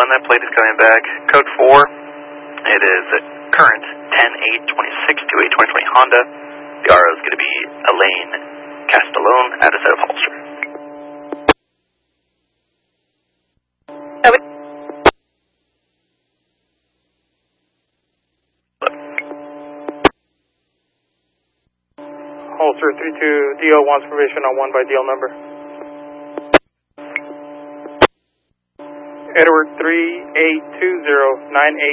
that plate is coming back. Code 4, it is current 10-8-26 to a 2020 Honda. The RO is going to be Elaine Castellone at a set of Holster. Holster 32, DO wants permission on 1 by deal number. Edward 382098.